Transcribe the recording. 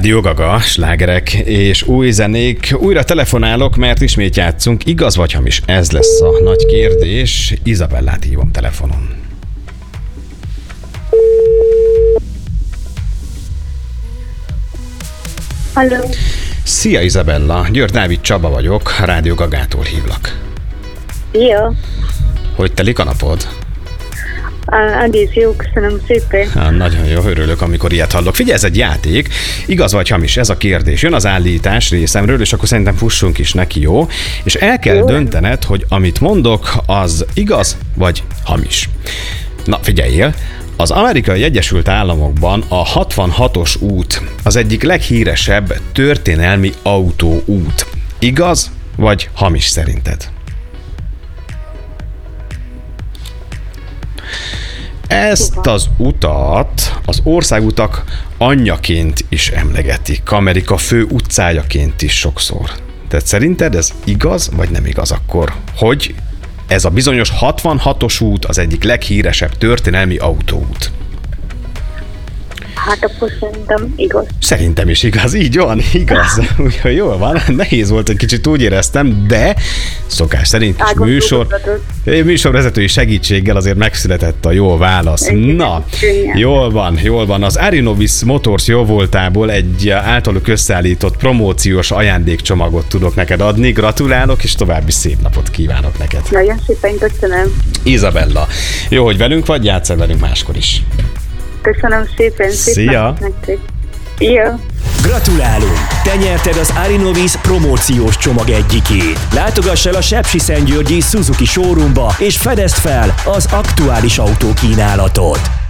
Rádió Gaga, slágerek és új zenék. Újra telefonálok, mert ismét játszunk. Igaz vagy hamis? Ez lesz a nagy kérdés. Izabellát hívom telefonon. Halló. Szia Izabella, Győr Dávid Csaba vagyok, a Rádió Gagától hívlak. Jó. Hogy telik a napod? Egész jó, köszönöm szépen. Nagyon jó, örülök, amikor ilyet hallok. Figyelj, ez egy játék, igaz vagy hamis, ez a kérdés. Jön az állítás részemről, és akkor szerintem fussunk is neki, jó? És el kell döntened, hogy amit mondok, az igaz vagy hamis. Na, figyeljél! Az Amerikai Egyesült Államokban a 66-os út az egyik leghíresebb történelmi autóút. Igaz vagy hamis szerinted? Ezt az utat az országutak anyjaként is emlegetik, Amerika fő utcájaként is sokszor. Tehát szerinted ez igaz vagy nem igaz akkor, hogy ez a bizonyos 66-os út az egyik leghíresebb történelmi autóút? Hát akkor szerintem igaz. Szerintem is igaz, így van, igaz. Úgyhogy jól van, nehéz volt egy kicsit, úgy éreztem, de szokás szerint is műsorvezetői segítséggel azért megszületett a jó válasz. Na, jól van. Az Arinovis Motors jóvoltából egy általuk összeállított promóciós ajándékcsomagot tudok neked adni. Gratulálok, és további szép napot kívánok neked. Nagyon szépen köszönöm. Izabella, jó, hogy velünk vagy, játsszál velünk máskor is. Köszönöm szépen. Szia! Jó. Gratulálunk! Te nyerted az Arinovis promóciós csomag egyikét. Látogass el a Sepsiszentgyörgyi Suzuki showroomba és fedezd fel az aktuális autókínálatot.